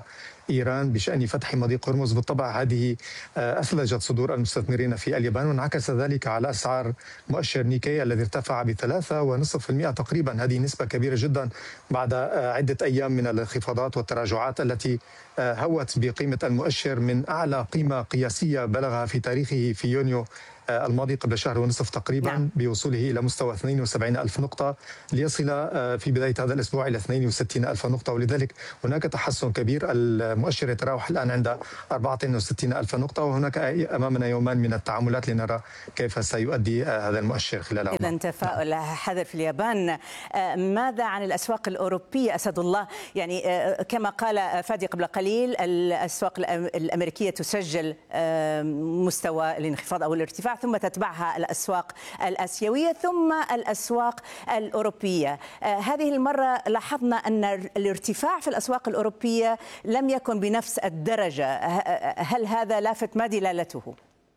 إيران بشأن فتح مضيق هرمز. بالطبع هذه أثلجت صدور المستثمرين في اليابان، وانعكس ذلك على أسعار مؤشر نيكي الذي ارتفع ب3.5% تقريبا. هذه نسبة كبيرة جدا بعد عدة أيام من الانخفاضات والتراجعات التي هوت بقيمة المؤشر من أعلى قيمة قياسية بلغها في تاريخه في يونيو الماضي قبل شهر ونصف تقريبا، بوصوله إلى مستوى 72 ألف نقطة ليصل في بداية هذا الأسبوع إلى 62 ألف نقطة، ولذلك هناك تحسن كبير. المؤشر يتراوح الآن عند 64 ألف نقطة، وهناك أمامنا يومان من التعاملات لنرى كيف سيؤدي هذا المؤشر خلال إذا تفاؤل حذر في اليابان. ماذا عن الأسواق الأوروبية أسد الله؟ يعني كما قال فادي قبل قليل، الأسواق الأمريكية تسجل مستوى الانخفاض أو الارتفاع، ثم تتبعها الأسواق الآسيوية ثم الأسواق الأوروبية. هذه المرة لاحظنا أن الارتفاع في الأسواق الأوروبية لم يكن بنفس الدرجة. هل هذا لافت؟ ما دلالته؟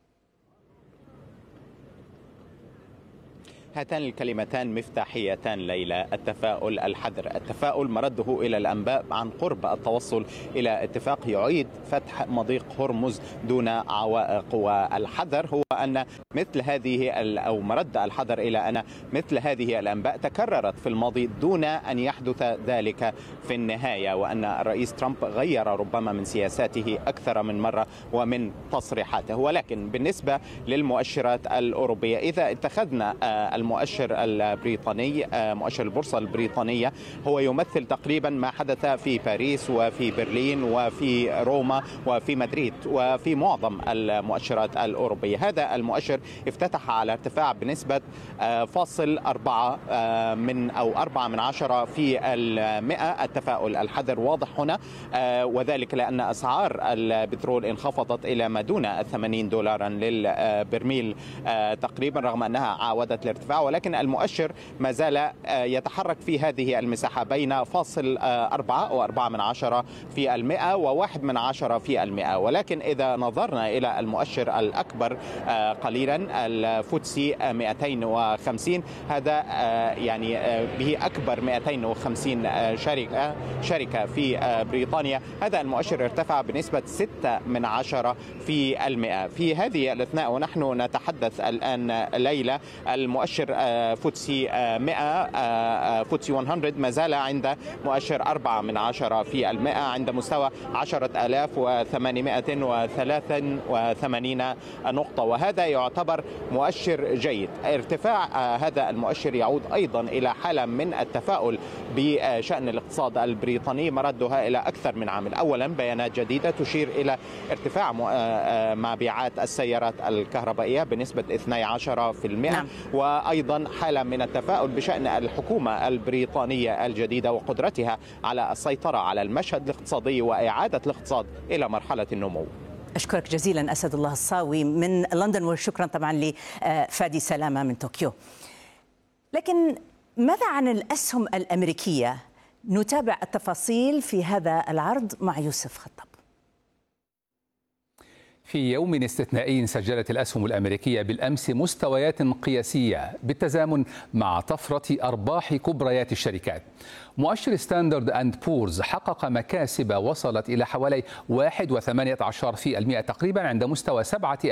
هاتان الكلمتان مفتاحيتان ليلى: التفاؤل، الحذر. التفاؤل مرده إلى الأنباء عن قرب التوصل إلى اتفاق يعيد فتح مضيق هرمز دون عوائق، والحذر هو أن مثل هذه أو مرد الحذر إلى أن مثل هذه الأنباء تكررت في الماضي دون أن يحدث ذلك في النهاية، وأن الرئيس ترامب غير ربما من سياساته أكثر من مرة ومن تصريحاته. ولكن بالنسبة للمؤشرات الأوروبية، إذا اتخذنا المؤشر البريطاني، مؤشر البورصة البريطانية، هو يمثل تقريبا ما حدث في باريس وفي برلين وفي روما وفي مدريد وفي معظم المؤشرات الأوروبية. هذا المؤشر افتتح على ارتفاع بنسبة 0.4 من أو 4 في 100. التفاؤل، الحذر واضح هنا، وذلك لأن أسعار البترول انخفضت إلى ما دون 80 دولارا للبرميل تقريبا، رغم أنها عاودت الارتفاع، ولكن المؤشر ما زال يتحرك في هذه المساحة بين 0.4 أو 4 في 100 و1 في 100. ولكن إذا نظرنا إلى المؤشر الأكبر قليلا، الفوتسي 250، هذا يعني به أكبر 250 شركة في بريطانيا، هذا المؤشر ارتفع بنسبة 6 في 100 في هذه الأثناء. ونحن نتحدث الآن ليلى، المؤشر فوتسي 100 فوتسي 100 ما زال عند مؤشر 4 في 100 عند مستوى 10,883 نقطة، وهذا يعتبر مؤشر جيد. ارتفاع هذا المؤشر يعود أيضا إلى حالة من التفاؤل بشأن الاقتصاد البريطاني، مردها إلى أكثر من عامل. أولا بيانات جديدة تشير إلى ارتفاع مبيعات السيارات الكهربائية بنسبة 12%، وأيضا حالة من التفاؤل بشأن الحكومة البريطانية الجديدة وقدرتها على السيطرة على المشهد الاقتصادي وإعادة الاقتصاد إلى مرحلة النمو. أشكرك جزيلا أسد الله الصاوي من لندن، وشكرا طبعا لفادي سلامة من طوكيو. لكن ماذا عن الأسهم الأمريكية؟ نتابع التفاصيل في هذا العرض مع يوسف خطاب. في يوم استثنائي سجلت الأسهم الأمريكية بالأمس مستويات قياسية بالتزامن مع طفرة أرباح كبريات الشركات. مؤشر ستاندرد أند بورز حقق مكاسب وصلت إلى حوالي 1.18% تقريبا عند مستوى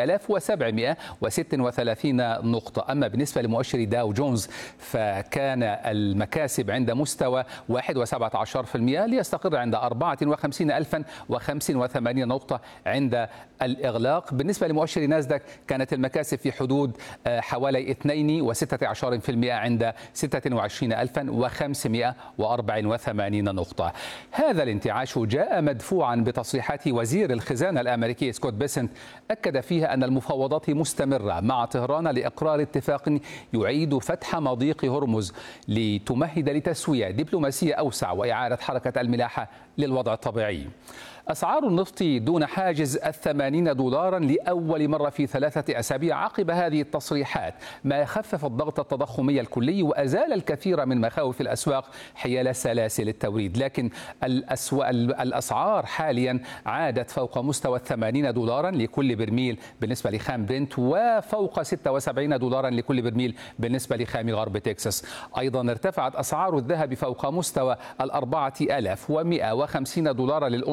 7,736 نقطة. أما بالنسبة لمؤشر داو جونز فكان المكاسب عند مستوى 1.17% ليستقر عند 54,085 نقطة عند الإغلاق. بالنسبة لمؤشر ناسداك كانت المكاسب في حدود حوالي 2.16% عند 26,584 نقطة. هذا الانتعاش جاء مدفوعا بتصريحات وزير الخزانة الأمريكي سكوت بيسنت، أكد فيها أن المفاوضات مستمرة مع طهران لإقرار اتفاق يعيد فتح مضيق هرمز لتمهد لتسوية دبلوماسية أوسع وإعادة حركة الملاحة للوضع الطبيعي. أسعار النفط دون حاجز 80 دولارا لأول مرة في 3 أسابيع عقب هذه التصريحات، ما خفف الضغط التضخمي الكلي وأزال الكثير من مخاوف الأسواق حيال سلاسل التوريد. لكن الأسعار حاليا عادت فوق مستوى 80 دولارا لكل برميل بالنسبة لخام برنت، وفوق 76 دولارا لكل برميل بالنسبة لخام غرب تكساس. أيضا ارتفعت أسعار الذهب فوق مستوى 4150 دولار للأونصة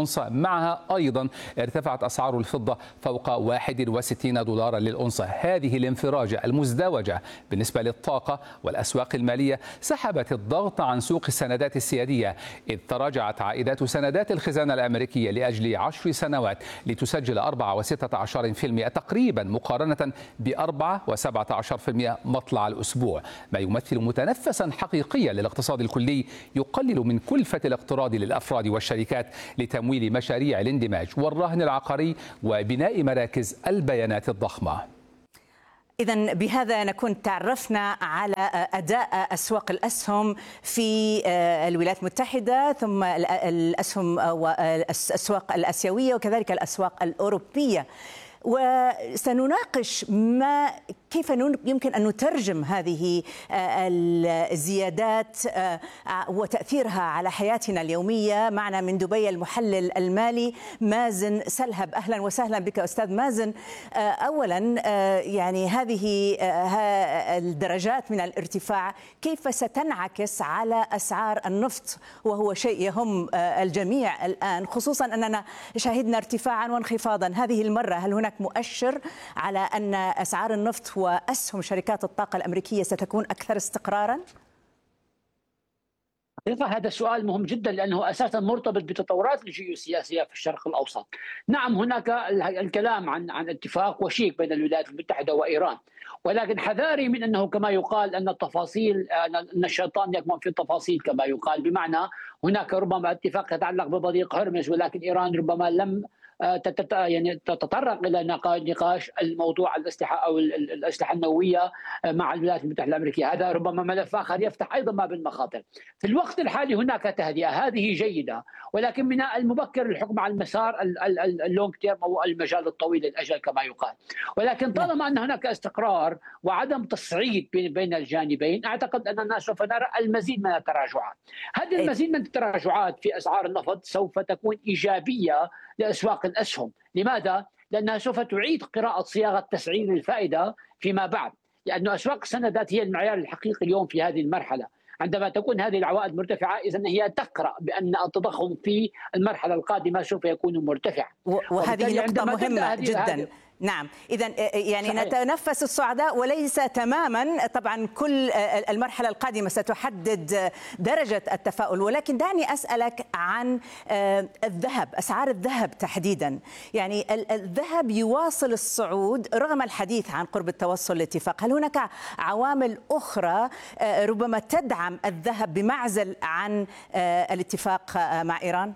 ومعها أيضا ارتفعت أسعار الفضة فوق 61 دولارا للأونصة. هذه الانفراجة المزدوجة بالنسبة للطاقة والأسواق المالية سحبت الضغط عن سوق السندات السيادية، إذ تراجعت عائدات سندات الخزانة الأمريكية لأجل 10 سنوات لتسجل 4.16% تقريبا مقارنة ب4 و17% مطلع الأسبوع، ما يمثل متنفسا حقيقيا للاقتصاد الكلي يقلل من كلفة الاقتراض للأفراد والشركات لتمويل مشاريع الاندماج والرهن العقاري وبناء مراكز البيانات الضخمة. إذا بهذا نكون تعرفنا على أداء أسواق الأسهم في الولايات المتحدة، ثم الأسهم والأسواق الآسيوية وكذلك الأسواق الأوروبية، وسنناقش كيف يمكن أن نترجم هذه الزيادات وتأثيرها على حياتنا اليومية. معنا من دبي المحلل المالي مازن سلهب. أهلا وسهلا بك أستاذ مازن. أولا يعني هذه الدرجات من الارتفاع كيف ستنعكس على أسعار النفط، وهو شيء يهم الجميع الآن، خصوصا أننا شهدنا ارتفاعا وانخفاضا هذه المرة. هل هناك مؤشر على أن أسعار النفط وأسهم شركات الطاقة الأمريكية ستكون أكثر استقراراً؟ هذا سؤال مهم جدا، لأنه أساسا مرتبط بتطورات الجيوسياسية في الشرق الأوسط. نعم، هناك الكلام عن اتفاق وشيك بين الولايات المتحدة وإيران، ولكن حذاري من أنه كما يقال أن التفاصيل، أن الشيطان يكمن في التفاصيل كما يقال، بمعنى هناك ربما اتفاق يتعلق بمضيق هرمز، ولكن إيران ربما لم تتطرق الى نقاش الموضوع الاسلحه او الاسلحه النوويه مع الولايات المتحده الامريكيه. هذا ربما ملف اخر يفتح ايضا باب المخاطر. في الوقت الحالي هناك تهدئه، هذه جيده، ولكن من المبكر الحكم على المسار اللونج تيرم او المجال الطويل الاجل كما يقال. ولكن طالما ان هناك استقرار وعدم تصعيد بين الجانبين، اعتقد اننا سوف نرى المزيد من التراجعات. هذه المزيد من التراجعات في اسعار النفط سوف تكون ايجابيه لأسواق الأسهم. لماذا؟ لأنها سوف تعيد قراءة صياغة تسعير الفائدة فيما بعد، لأن أسواق السندات هي المعيار الحقيقي اليوم في هذه المرحلة. عندما تكون هذه العوائد مرتفعة، إذن هي تقرأ بأن التضخم في المرحلة القادمة سوف يكون مرتفع، وهذه نقطة مهمة جدا. نعم، إذا يعني صحيح. نتنفس الصعداء وليس تماما. طبعا كل المرحلة القادمة ستحدد درجة التفاؤل، ولكن دعني أسألك عن الذهب، أسعار الذهب تحديدا. يعني الذهب يواصل الصعود رغم الحديث عن قرب التوصل لاتفاق. هل هناك عوامل أخرى ربما تدعم الذهب بمعزل عن الاتفاق مع إيران؟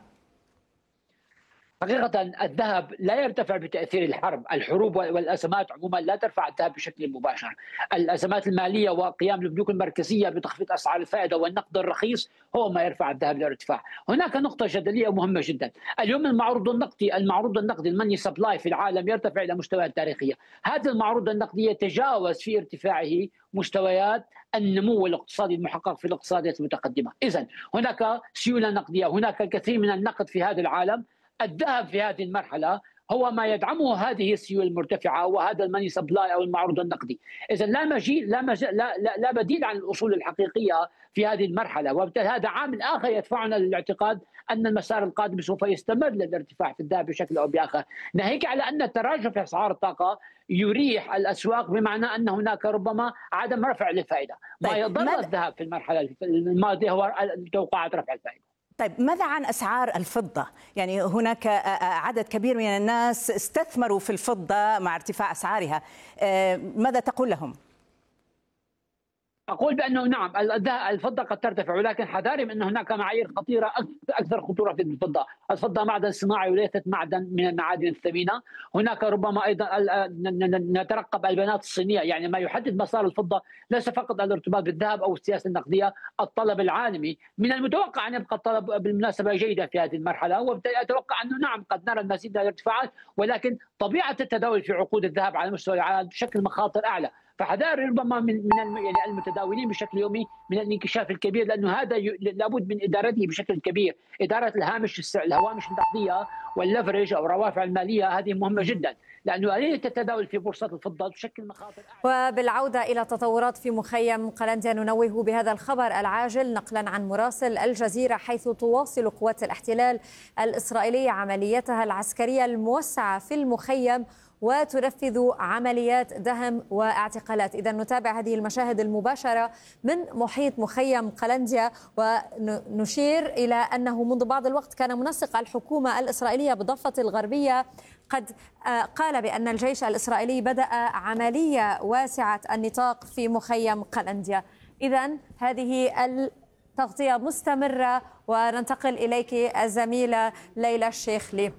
حقيقة الذهب لا يرتفع بتأثير الحروب والأزمات عموما لا ترفع الذهب بشكل مباشر. الأزمات المالية وقيام البنوك المركزية بتخفيض أسعار الفائدة والنقد الرخيص هو ما يرفع الذهب للارتفاع. هناك نقطة جدلية مهمة جدا. اليوم المعروض النقدي الماني سبلاي في العالم يرتفع إلى مستويات تاريخية. هذا المعروض النقدي يتجاوز في ارتفاعه مستويات النمو الاقتصادي المحقق في الاقتصادات المتقدمة. إذن هناك سيولة نقدية، هناك الكثير من النقد في هذا العالم. الذهب في هذه المرحلة هو ما يدعمه هذه السيولة المرتفعة وهذا الماني سبلاي أو المعروض النقدي. إذا لا بديل عن الأصول الحقيقية في هذه المرحلة، وبالتالي هذا عامل آخر يدفعنا للاعتقاد أن المسار القادم سوف يستمر للارتفاع في الذهب بشكل أو بآخر، ناهيك على أن التراجع في أسعار الطاقة يريح الأسواق، بمعنى أن هناك ربما عدم رفع للفائدة. ما يضر الذهب في المرحلة الماضية هو توقعات رفع الفائدة. طيب، ماذا عن أسعار الفضة؟ يعني هناك عدد كبير من الناس استثمروا في الفضة مع ارتفاع أسعارها، ماذا تقول لهم؟ أقول بأنه نعم الفضة قد ترتفع، ولكن حذاري من أن هناك معايير خطيرة أكثر خطورة في الفضة. الفضة معدن صناعي وليست معدن من المعادن الثمينة. هناك ربما أيضا نترقب البيانات الصينية، يعني ما يحدد مسار الفضة ليس فقط الارتباط بالذهب أو السياسة النقدية، الطلب العالمي. من المتوقع أن يبقى الطلب بالمناسبة جيدة في هذه المرحلة، وبالتالي أتوقع أنه نعم قد نرى المزيد من الارتفاعات، ولكن طبيعة التداول في عقود الذهب على مستوى العالم بشكل مخاطر أعلى. فحذار ربما من يعني المتداولين بشكل يومي من الانكشاف الكبير، لانه هذا لابد من ادارته بشكل كبير. اداره الهوامش النقديه واللفرج او الروافع الماليه هذه مهمه جدا، لانه آلية التداول في بورصه الفضه تشكل مخاطر. وبالعوده الى التطورات في مخيم قلنديا ننوه بهذا الخبر العاجل نقلا عن مراسل الجزيره، حيث تواصل قوات الاحتلال الاسرائيليه عملياتها العسكريه الموسعه في المخيم وتنفذ عمليات دهم واعتقالات. إذا نتابع هذه المشاهد المباشرة من محيط مخيم قلنديا، ونشير إلى أنه منذ بعض الوقت كان منسق الحكومة الإسرائيلية بالضفة الغربية قد قال بأن الجيش الإسرائيلي بدأ عملية واسعة النطاق في مخيم قلنديا. إذا هذه التغطية مستمرة، وننتقل إليك الزميلة ليلى الشيخلي.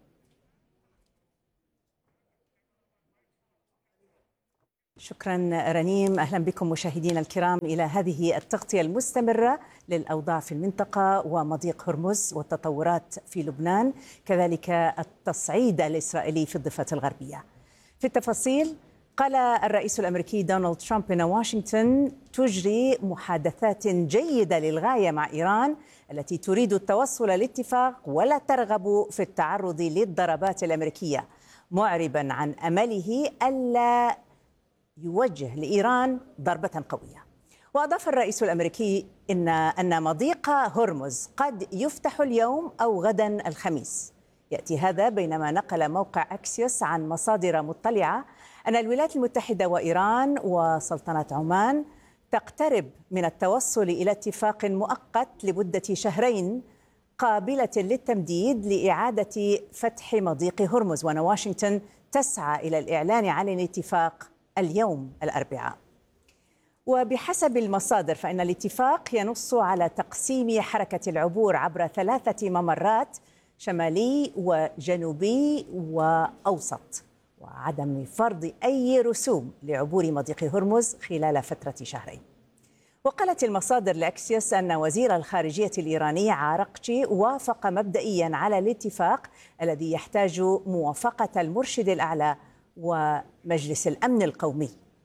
شكرا رنيم. أهلا بكم مشاهدينا الكرام إلى هذه التغطية المستمرة للأوضاع في المنطقة ومضيق هرمز والتطورات في لبنان، كذلك التصعيد الإسرائيلي في الضفة الغربية. في التفاصيل، قال الرئيس الأمريكي دونالد ترامب أن واشنطن تجري محادثات جيدة للغاية مع إيران التي تريد التوصل لاتفاق ولا ترغب في التعرض للضربات الأمريكية، معربا عن أمله ألا يوجه لإيران ضربة قوية. وأضاف الرئيس الأمريكي أن مضيق هرمز قد يفتح اليوم أو غدا الخميس. يأتي هذا بينما نقل موقع أكسيوس عن مصادر مطلعة أن الولايات المتحدة وإيران وسلطنة عمان تقترب من التوصل إلى اتفاق مؤقت لمدة شهرين قابلة للتمديد لإعادة فتح مضيق هرمز، وأن واشنطن تسعى إلى الإعلان عن الاتفاق اليوم الأربعاء. وبحسب المصادر فإن الاتفاق ينص على تقسيم حركة العبور عبر 3 ممرات، شمالي وجنوبي وأوسط، وعدم فرض أي رسوم لعبور مضيق هرمز خلال فترة شهرين. وقالت المصادر لأكسيوس أن وزير الخارجية الإيراني عارقچي وافق مبدئيا على الاتفاق الذي يحتاج موافقة المرشد الأعلى ومجلس الأمن القومي.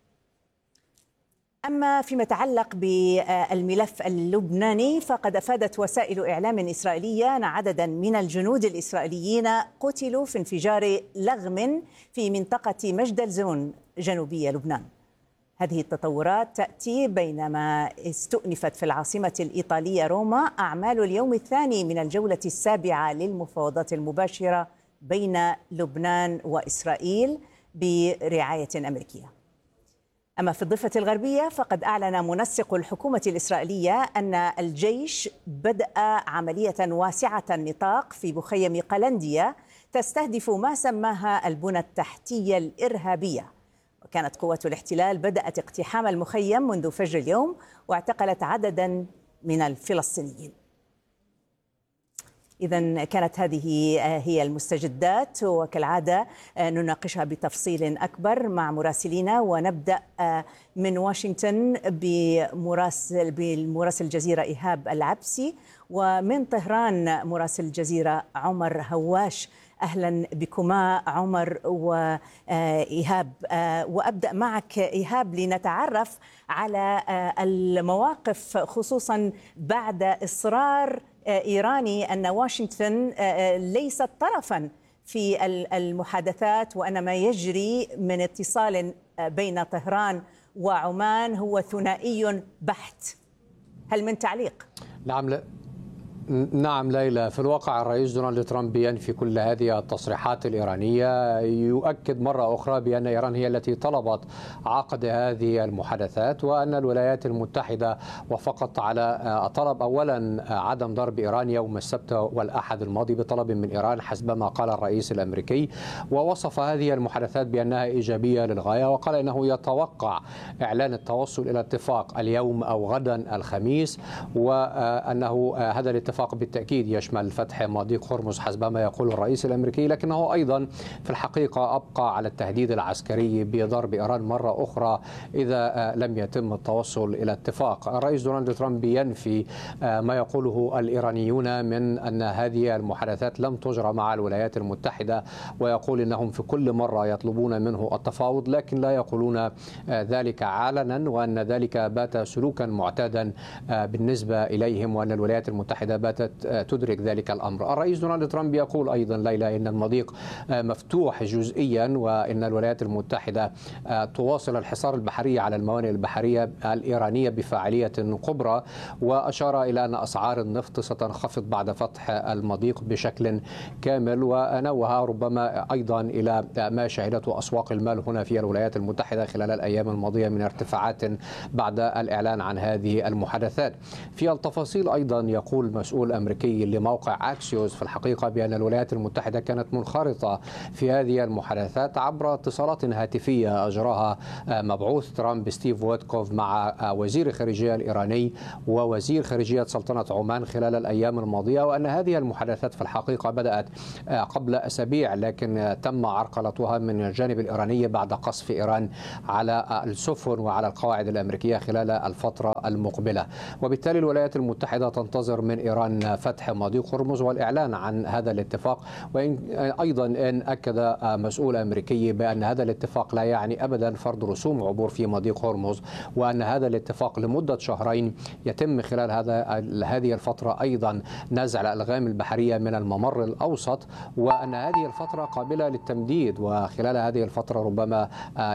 أما فيما يتعلق بالملف اللبناني، فقد أفادت وسائل إعلام إسرائيلية أن عددا من الجنود الإسرائيليين قتلوا في انفجار لغم في منطقة مجدل زون جنوبي لبنان. هذه التطورات تأتي بينما استؤنفت في العاصمة الإيطالية روما أعمال اليوم الثاني من الجولة السابعة للمفاوضات المباشرة بين لبنان وإسرائيل برعاية أمريكية. أما في الضفة الغربية، فقد أعلن منسق الحكومة الإسرائيلية أن الجيش بدأ عملية واسعة النطاق في مخيم قلنديا تستهدف ما سماها البنى التحتية الإرهابية. وكانت قوات الاحتلال بدأت اقتحام المخيم منذ فجر اليوم واعتقلت عددا من الفلسطينيين. إذن كانت هذه هي المستجدات، وكالعادة نناقشها بتفصيل أكبر مع مراسلينا، ونبدأ من واشنطن بمراسل الجزيرة إيهاب العبسي، ومن طهران مراسل الجزيرة عمر هواش. أهلا بكما عمر وإيهاب، وأبدأ معك إيهاب لنتعرف على المواقف، خصوصا بعد إصرار إيراني أن واشنطن ليست طرفا في المحادثات، وأن ما يجري من اتصال بين طهران وعمان هو ثنائي بحت. هل من تعليق؟ نعم ليلى، في الواقع الرئيس دونالد ترامب ينفي كل هذه التصريحات الإيرانية، يؤكد مرة أخرى بأن إيران هي التي طلبت عقد هذه المحادثات، وأن الولايات المتحدة وافقت على طلب أولا عدم ضرب إيران يوم السبت والأحد الماضي بطلب من إيران حسب ما قال الرئيس الأمريكي، ووصف هذه المحادثات بأنها إيجابية للغاية، وقال إنه يتوقع إعلان التوصل إلى اتفاق اليوم أو غدا الخميس، وأنه هذا الاتفاق الاتفاق بالتأكيد يشمل فتح مضيق هرمز حسب ما يقول الرئيس الأمريكي، لكنه أيضا في الحقيقة أبقى على التهديد العسكري بضرب إيران مرة أخرى إذا لم يتم التوصل إلى اتفاق. الرئيس دونالد ترامب ينفي ما يقوله الإيرانيون من أن هذه المحادثات لم تجرى مع الولايات المتحدة، ويقول إنهم في كل مرة يطلبون منه التفاوض لكن لا يقولون ذلك علنا، وأن ذلك بات سلوكا معتادا بالنسبة إليهم، وأن الولايات المتحدة باتت تدرك ذلك الأمر. الرئيس دونالد ترامب يقول أيضا ليلى إن المضيق مفتوح جزئيا، وإن الولايات المتحدة تواصل الحصار البحري على الموانئ البحرية الإيرانية بفاعلية كبرى، وأشار إلى أن أسعار النفط ستنخفض بعد فتح المضيق بشكل كامل، ونوه ربما أيضا إلى ما شهدته أسواق المال هنا في الولايات المتحدة خلال الأيام الماضية من ارتفاعات بعد الإعلان عن هذه المحادثات. في التفاصيل أيضا يقول مسؤول أمريكي لموقع أكسيوس في الحقيقة بأن الولايات المتحدة كانت منخرطة في هذه المحادثات عبر اتصالات هاتفية أجراها مبعوث ترامب ستيف ويتكوف مع وزير الخارجية الإيراني ووزير خارجية سلطنة عمان خلال الأيام الماضية، وأن هذه المحادثات في الحقيقة بدأت قبل أسابيع لكن تم عرقلتها من الجانب الإيراني بعد قصف إيران على السفن وعلى القواعد الأمريكية خلال الفترة المقبلة. وبالتالي الولايات المتحدة تنتظر من إيران فتح مضيق هرمز والإعلان عن هذا الاتفاق، وإن أيضا إن أكد مسؤول أمريكي بأن هذا الاتفاق لا يعني أبدا فرض رسوم عبور في مضيق هرمز، وأن هذا الاتفاق لمدة شهرين يتم خلال هذه الفترة أيضا نزع الألغام البحرية من الممر الأوسط، وأن هذه الفترة قابلة للتمديد، وخلال هذه الفترة ربما